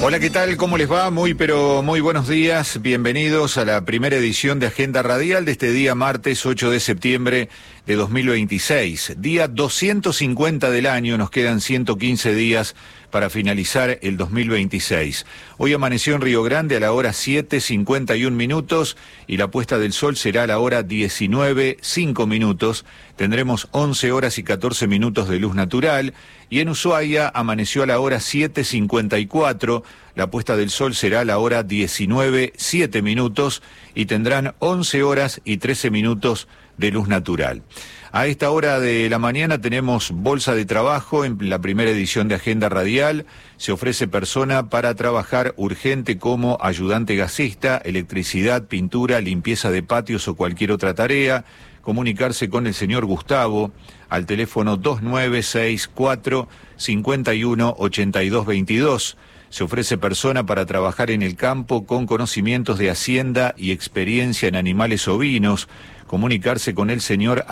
Hola, ¿qué tal? ¿Cómo les va? Muy buenos días. Bienvenidos a la primera edición de Agenda Radial de este día martes 8 de septiembre de 2026. Día 250 del año, nos quedan 115 días para finalizar el 2026. Hoy amaneció en Río Grande a la hora 7:51 y la puesta del sol será a la hora 19:05. Tendremos 11 horas y 14 minutos de luz natural y en Ushuaia amaneció a la hora 7:54. La puesta del sol será a la hora 19:07 y tendrán 11 horas y 13 minutos de luz natural. A esta hora de la mañana tenemos bolsa de trabajo en la primera edición de Agenda Radial. Se ofrece persona para trabajar urgente como ayudante gasista, electricidad, pintura, limpieza de patios o cualquier otra tarea. Comunicarse con el señor Gustavo al teléfono 2964 51 82 22. Se ofrece persona para trabajar en el campo con conocimientos de hacienda y experiencia en animales ovinos. Comunicarse con el señor